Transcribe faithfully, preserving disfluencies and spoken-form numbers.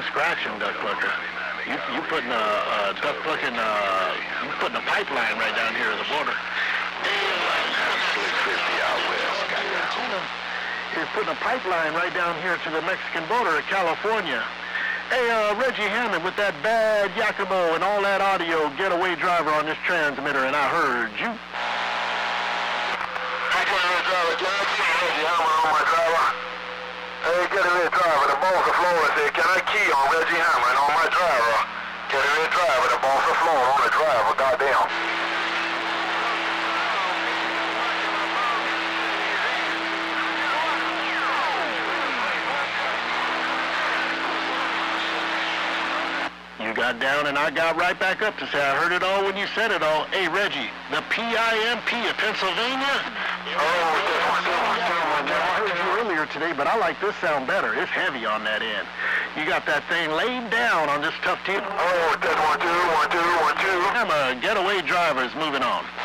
scratching, duck plucker. You you putting a, a duck plucking uh you putting a pipeline right down here at the border. Slick fifty out west. You're putting a pipeline right down here to the Mexican border of California. Hey, uh, Reggie Hammond with that bad Yakumo and all that audio, getaway driver on this transmitter, and I heard you. Getaway driver, Reggie Hammond on my driver. Hey, getaway driver, the boss of Florida said, can I key on Reggie Hammond on my driver? Getaway driver, the boss of Florida on the driver, goddamn. You got down and I got right back up to say I heard it all when you said it all. Hey, Reggie, the P I M P of Pennsylvania? Oh, I heard you earlier today, but I like this sound better. It's heavy on that end. You got that thing laid down on this tough tip. Oh, that's one, two, one, two, one, two. I'm a getaway driver is moving on.